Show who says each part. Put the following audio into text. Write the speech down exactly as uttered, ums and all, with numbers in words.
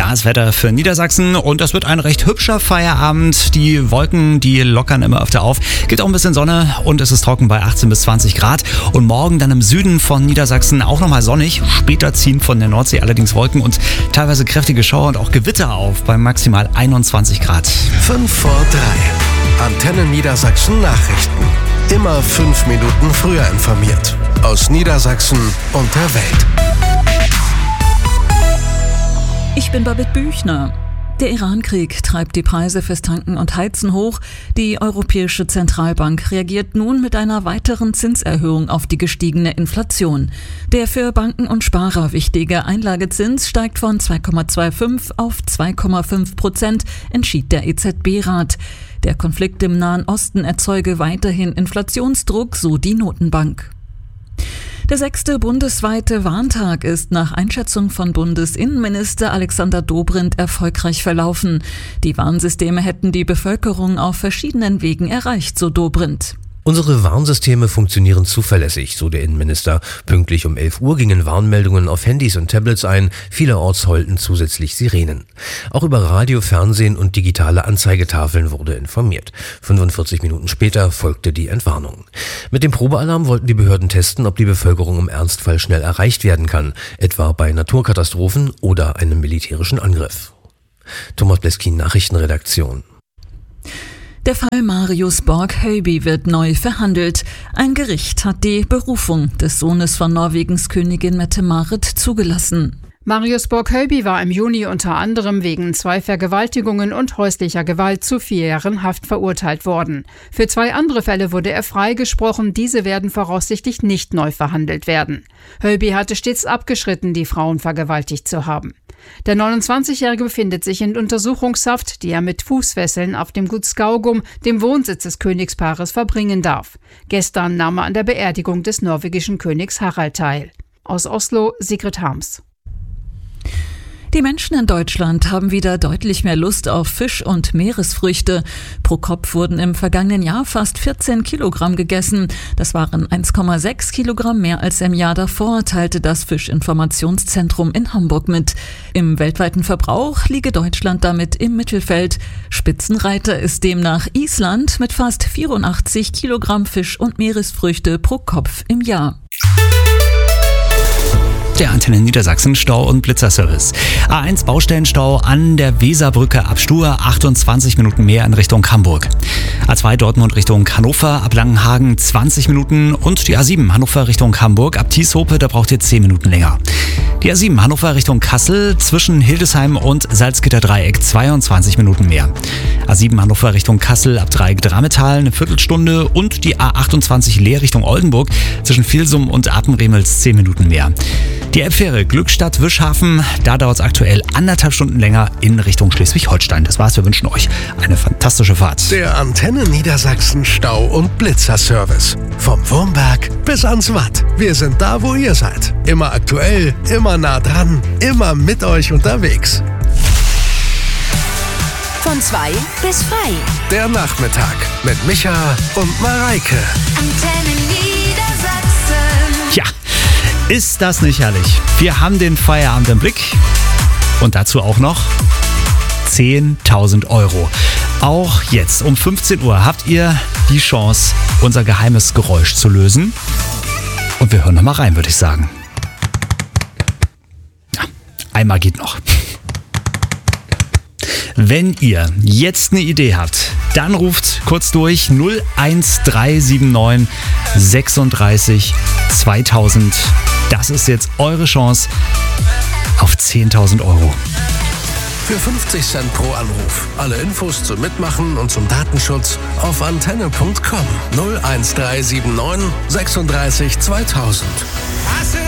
Speaker 1: Das Wetter für Niedersachsen und das wird ein recht hübscher Feierabend. Die Wolken, die lockern immer öfter auf. Gibt auch ein bisschen Sonne und es ist trocken bei achtzehn bis zwanzig Grad. Und morgen dann im Süden von Niedersachsen auch nochmal sonnig. Später ziehen von der Nordsee allerdings Wolken und teilweise kräftige Schauer und auch Gewitter auf bei maximal einundzwanzig Grad.
Speaker 2: fünf vor drei. Antenne Niedersachsen Nachrichten. Immer fünf Minuten früher informiert. Aus Niedersachsen und der Welt.
Speaker 3: Ich bin Babette Büchner. Der Iran-Krieg treibt die Preise fürs Tanken und Heizen hoch. Die Europäische Zentralbank reagiert nun mit einer weiteren Zinserhöhung auf die gestiegene Inflation. Der für Banken und Sparer wichtige Einlagezins steigt von zwei Komma fünfundzwanzig auf zwei Komma fünf Prozent, entschied der E Z B-Rat. Der Konflikt im Nahen Osten erzeuge weiterhin Inflationsdruck, so die Notenbank. Der sechste bundesweite Warntag ist nach Einschätzung von Bundesinnenminister Alexander Dobrindt erfolgreich verlaufen. Die Warnsysteme hätten die Bevölkerung auf verschiedenen Wegen erreicht, so Dobrindt.
Speaker 4: Unsere Warnsysteme funktionieren zuverlässig, so der Innenminister. Pünktlich um elf Uhr gingen Warnmeldungen auf Handys und Tablets ein. Vielerorts heulten zusätzlich Sirenen. Auch über Radio, Fernsehen und digitale Anzeigetafeln wurde informiert. fünfundvierzig Minuten später folgte die Entwarnung. Mit dem Probealarm wollten die Behörden testen, ob die Bevölkerung im Ernstfall schnell erreicht werden kann, etwa bei Naturkatastrophen oder einem militärischen Angriff. Thomas Bleskin, Nachrichtenredaktion.
Speaker 3: Der Fall Marius Borg-Höyby wird neu verhandelt. Ein Gericht hat die Berufung des Sohnes von Norwegens Königin Mette-Marit zugelassen.
Speaker 5: Marius Borg-Höyby war im Juni unter anderem wegen zwei Vergewaltigungen und häuslicher Gewalt zu vier Jahren Haft verurteilt worden. Für zwei andere Fälle wurde er freigesprochen, diese werden voraussichtlich nicht neu verhandelt werden. Höyby hatte stets abgeschritten, die Frauen vergewaltigt zu haben. Der neunundzwanzigjährige befindet sich in Untersuchungshaft, die er mit Fußfesseln auf dem Gut Skaugum, dem Wohnsitz des Königspaares, verbringen darf. Gestern nahm er an der Beerdigung des norwegischen Königs Harald teil. Aus Oslo, Sigrid Harms.
Speaker 3: Die Menschen in Deutschland haben wieder deutlich mehr Lust auf Fisch und Meeresfrüchte. Pro Kopf wurden im vergangenen Jahr fast vierzehn Kilogramm gegessen. Das waren eins Komma sechs Kilogramm mehr als im Jahr davor, teilte das Fischinformationszentrum in Hamburg mit. Im weltweiten Verbrauch liege Deutschland damit im Mittelfeld. Spitzenreiter ist demnach Island mit fast vierundachtzig Kilogramm Fisch und Meeresfrüchte pro Kopf im Jahr.
Speaker 1: Der Antenne Niedersachsen Stau- und Blitzerservice. A eins Baustellenstau an der Weserbrücke ab Stur, achtundzwanzig Minuten mehr in Richtung Hamburg. A zwei Dortmund Richtung Hannover, ab Langenhagen zwanzig Minuten und die A sieben Hannover Richtung Hamburg, ab Tieshope, da braucht ihr zehn Minuten länger. Die A sieben Hannover Richtung Kassel, zwischen Hildesheim und Salzgitter-Dreieck zweiundzwanzig Minuten mehr. A sieben Hannover Richtung Kassel, ab Dreieck Drametal eine Viertelstunde und die A achtundzwanzig Leer Richtung Oldenburg, zwischen Vilsum und Apenremels zehn Minuten mehr. Die Elbfähre Glückstadt-Wischhafen, da dauert es aktuell anderthalb Stunden länger in Richtung Schleswig-Holstein. Das war's, wir wünschen euch eine fantastische Fahrt.
Speaker 2: Der Antenne Niedersachsen Stau- und Blitzerservice. Vom Wurmberg bis ans Watt. Wir sind da, wo ihr seid. Immer aktuell, immer nah dran, immer mit euch unterwegs.
Speaker 6: Von zwei bis frei.
Speaker 2: Der Nachmittag mit Micha und Mareike.
Speaker 6: Antenne Niedersachsen.
Speaker 1: Ja, ist das nicht herrlich? Wir haben den Feierabend im Blick und dazu auch noch zehntausend Euro. Auch jetzt um fünfzehn Uhr habt ihr die Chance, unser geheimes Geräusch zu lösen. Und wir hören noch mal rein, würde ich sagen. Ja, einmal geht noch. Wenn ihr jetzt eine Idee habt, dann ruft kurz durch null eins drei sieben neun sechsunddreißig zweitausend. Das ist jetzt eure Chance auf zehntausend Euro.
Speaker 2: Für fünfzig Cent pro Anruf. Alle Infos zum Mitmachen und zum Datenschutz auf antenne punkt com. null eins drei sieben neun sechsunddreißig zweitausend.